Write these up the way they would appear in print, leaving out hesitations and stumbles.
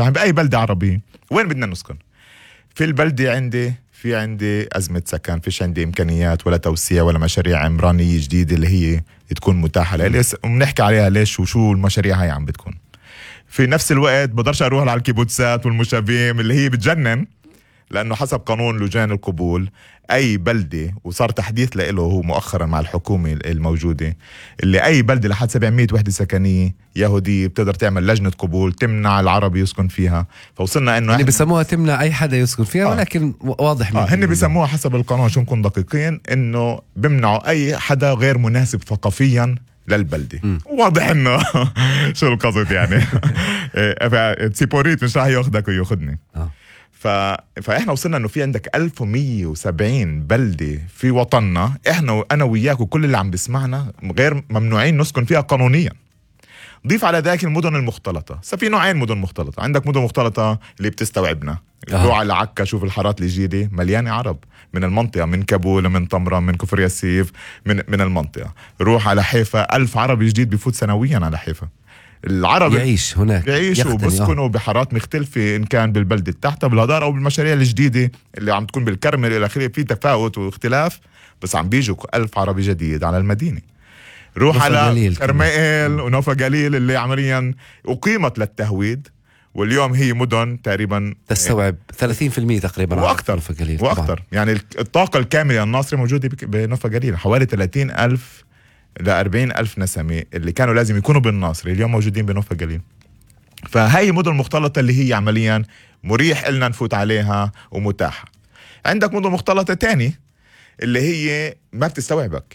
فبأي بلدة عربية وين بدنا نسكن؟ في البلدة عندي أزمة سكن، فيش عندي إمكانيات ولا توسيع ولا مشاريع عمرانية جديدة اللي هي تكون متاحة لي، وبنحكي عليها ليش وشو المشاريع هاي عم بتكون. في نفس الوقت بقدرش أروح على الكيبوتسات والمشابيم اللي هي بتجنن، لأنه حسب قانون لجان القبول أي بلدة، وصار تحديث له هو مؤخرا مع الحكومة الموجودة، اللي أي بلدة لحد 700 وحدة سكنية يهودية بتقدر تعمل لجنة قبول تمنع العربي يسكن فيها. فوصلنا إنه اللي بيسموها تمنع أي حدا يسكن فيها، ولكن واضح هن بيسموها حسب القانون، شو نكون دقيقين، إنه بمنعوا أي حدا غير مناسب ثقافيا للبلدة. واضح إنه شو القصد يعني. تسيبوريت مش راح ياخدك وياخدني. فإحنا وصلنا إنه في عندك 1170 بلدة في وطننا، إحنا أنا وياك وكل اللي عم بسمعنا غير ممنوعين نسكن فيها قانونيا. ضيف على ذلك المدن المختلطة. في نوعين مدن مختلطة، عندك مدن مختلطة اللي بتستوعبنا. روح على عكا شوف الحارات الجديدة مليانة عرب من المنطقة، من كابول، من طمرة، من كفر ياسيف، من المنطقة. روح على حيفا 1000 عربي جديد بفوت سنويا على حيفا. العرب يعيش هناك، يعيشوا وبسكنوا بحارات مختلفة، إن كان بالبلدة تحتها بالهدار أو بالمشاريع الجديدة اللي عم تكون بالكرمل إلى آخره. في تفاوت واختلاف، بس عم بيجوا 1000 عربي جديد على المدينة. روح على كرمائل ونوفا قليل اللي عمليا أقيمت للتهويد، واليوم هي مدن تقريبا تستوعب 30% تقريبا وأكثر. يعني الطاقة الكاملة الناصري موجودة بنوفا قليل، حوالي 30,000 ل 40,000 نسمة اللي كانوا لازم يكونوا بالناصري اليوم موجودين بنوفا قليل. فهي مدن مختلطة اللي هي عمليا مريح إلنا نفوت عليها ومتاحة. عندك مدن مختلطة تاني اللي هي ما بتستوعبك،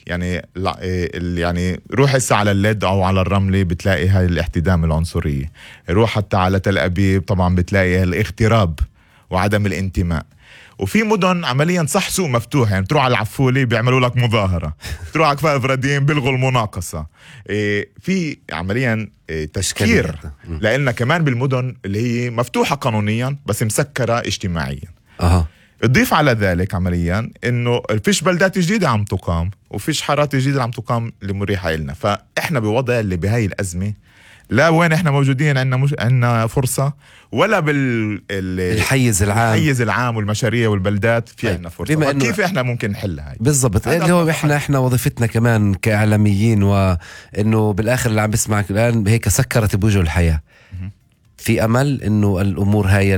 يعني روح هسه على اللد أو على الرملة بتلاقي هاي الاحتدام العنصرية. روح حتى على تل أبيب طبعا بتلاقي الاغتراب وعدم الانتماء. وفي مدن عمليا صح سوق مفتوح، يعني تروح على العفولي بيعملوا لك مظاهرة، تروح على كفاف رديم بيلغوا المناقصة. في عمليا تشكير لأننا كمان بالمدن اللي هي مفتوحة قانونيا بس مسكرة اجتماعيا. تضيف على ذلك عمليا انه فيش بلدات جديدة عم تقام وفيش حارات جديدة عم تقام مريحة لنا. فاحنا بوضع اللي بهاي الأزمة لا وين احنا موجودين عندنا فرصة، ولا الحيز العام والمشاريع والبلدات في عندنا فرصة. كيف احنا ممكن نحلها هاي؟ بالضبط، اللي هو احنا وظيفتنا كمان كإعلاميين، وانه بالاخر اللي عم بسمعك الان هيك سكرت بوجه الحياة. في امل انه الامور هاي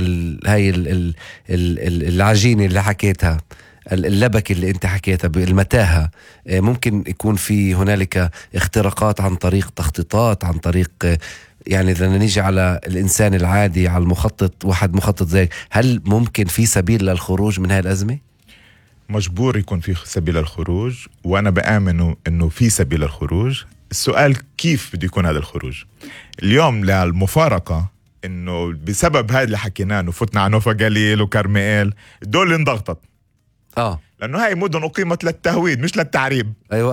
العجينة اللي حكيتها، اللبك اللي انت حكيتها بالمتاهة، ممكن يكون في هنالك اختراقات عن طريق تخطيطات، عن طريق يعني إذا نيجي على الإنسان العادي، على المخطط، واحد مخطط زيك، هل ممكن في سبيل للخروج من هاي الأزمة؟ مجبور يكون في سبيل الخروج، وأنا بآمن إنه في سبيل الخروج. السؤال كيف بده يكون هذا الخروج؟ اليوم للمفارقة إنه بسبب هذا اللي حكيناه إنه فتنا على نوفا قليل وكرمائل، الدول اللي انضغطت لأنه هاي مدن أقيمت للتهويد مش للتعريب. أيوة.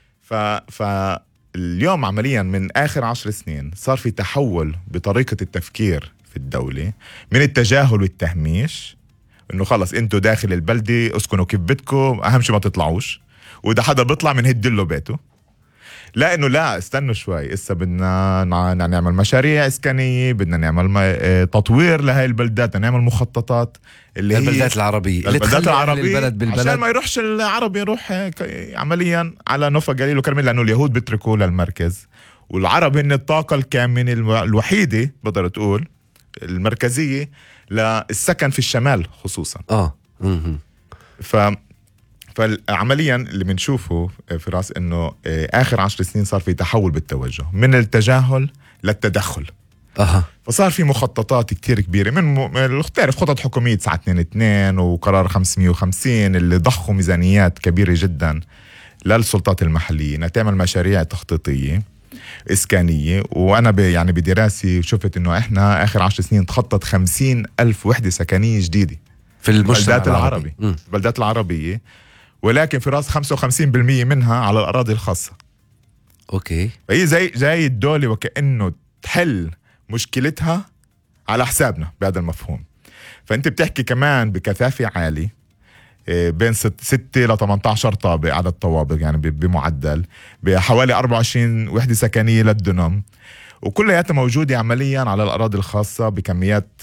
فاليوم عمليا من آخر 10 سنين صار في تحول بطريقة التفكير في الدولة من التجاهل والتهميش، إنه خلص أنتوا داخل البلدة اسكنوا كيف بدكم، أهم شيء ما تطلعوش، وإذا حدا بيطلع من هدله بيته. لا إنه لا استنوا شوي، إسا بدنا نعمل مشاريع إسكانية، بدنا نعمل تطوير لهاي البلدات، نعمل مخططات اللي هي البلدات العربية، البلدات العربية عشان ما يروحش العربي يروح عمليا على نوفا قليل وكرمل، لأنه اليهود بيتركوا للمركز، والعرب هن الطاقة الكامنة الوحيدة بقدر تقول المركزية للسكن في الشمال خصوصا. فعمليا اللي بنشوفه في راس انه اخر 10 سنين صار في تحول بالتوجه من التجاهل للتدخل. فصار في مخططات كتير كبيرة من تعرف خطط حكومية 922 وقرار 550 اللي ضخوا ميزانيات كبيرة جدا للسلطات المحلية انها تعمل مشاريع تخطيطية إسكانية. وأنا يعني بدراسي شفت إنه إحنا آخر 10 سنين تخطط 50,000 وحدة سكنية جديدة في البلدات البلدات العربية، ولكن في راس 55% منها على الأراضي الخاصة. أوكي. فهي زي الدولة وكأنه تحل مشكلتها على حسابنا بهذا المفهوم. فأنت بتحكي كمان بكثافة عالي بين 6 ل 18 طابق على الطوابق، يعني بمعدل بحوالي 24 وحدة سكنية للدنم، وكلها موجودة عمليا على الأراضي الخاصة بكميات